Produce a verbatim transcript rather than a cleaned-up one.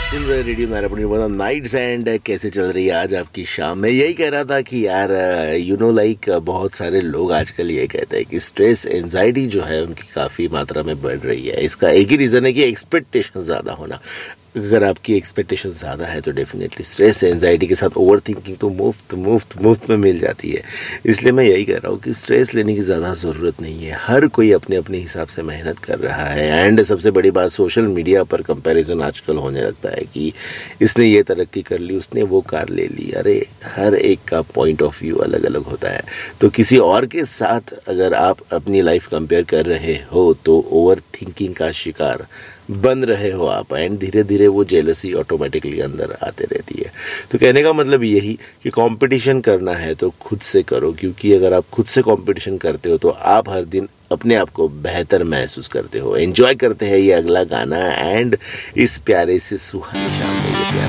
सुन रहे radio Narayan nights and कैसे चल रही है आज आपकी शाम। मैं यही कह रहा था कि यार यू नो लाइक बहुत सारे लोग आजकल ये कहते हैं कि स्ट्रेस एंजाइटी जो है उनकी काफ़ी मात्रा में बढ़ रही है। इसका एक ही रीज़न है कि एक्सपेक्टेशन ज़्यादा होना। अगर आपकी एक्सपेक्टेशन ज़्यादा है तो डेफिनेटली स्ट्रेस एंजाइटी के साथ ओवर थिंकिंग तो मुफ्त मुफ्त मुफ्त में मिल जाती है। इसलिए मैं यही कह रहा हूँ कि स्ट्रेस लेने की ज़्यादा ज़रूरत नहीं है। हर कोई अपने अपने हिसाब से मेहनत कर रहा है। एंड सबसे बड़ी बात, सोशल मीडिया पर कंपैरिजन आजकल होने लगता है कि इसने ये तरक्की कर ली, उसने वो कार ले ली। अरे हर एक का पॉइंट ऑफ व्यू अलग अलग होता है। तो किसी और के साथ अगर आप अपनी लाइफ कंपेयर कर रहे हो तो ओवर थिंकिंग का शिकार बन रहे हो आप। एंड धीरे धीरे वो जेलसी ऑटोमेटिकली अंदर आते रहती है। तो कहने का मतलब यही कि कंपटीशन करना है तो खुद से करो, क्योंकि अगर आप खुद से कंपटीशन करते हो तो आप हर दिन अपने आप को बेहतर महसूस करते हो। एंजॉय करते हैं ये अगला गाना एंड इस प्यारे से सुहानी शाम में ये प्यारा